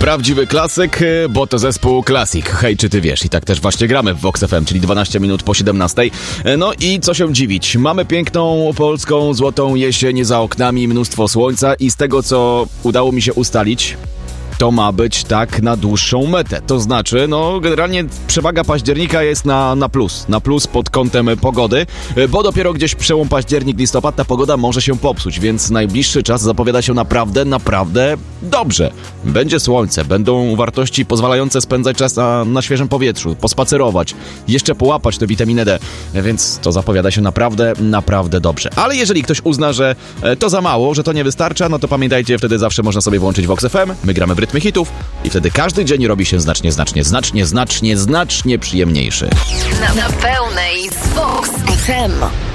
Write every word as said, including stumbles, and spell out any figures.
Prawdziwy klasyk, bo to zespół Classic. Hej, czy ty wiesz? I tak też właśnie gramy w Vox F M, czyli dwanaście minut po siedemnastej. No i co się dziwić? Mamy piękną polską złotą jesień za oknami, mnóstwo słońca i z tego, co udało mi się ustalić, to ma być tak na dłuższą metę. To znaczy, no generalnie przewaga października jest na, na plus. Na plus pod kątem pogody, bo dopiero gdzieś przełom październik, listopad ta pogoda może się popsuć, więc najbliższy czas zapowiada się naprawdę, naprawdę dobrze. Będzie słońce, będą wartości pozwalające spędzać czas na, na świeżym powietrzu, pospacerować, jeszcze połapać tę witaminę D, więc to zapowiada się naprawdę, naprawdę dobrze. Ale jeżeli ktoś uzna, że to za mało, że to nie wystarcza, no to pamiętajcie, wtedy zawsze można sobie włączyć Vox F M, my gramy w rytmy hitów i wtedy każdy dzień robi się znacznie, znacznie, znacznie, znacznie, znacznie przyjemniejszy. Na, na pełnej z Vox F M.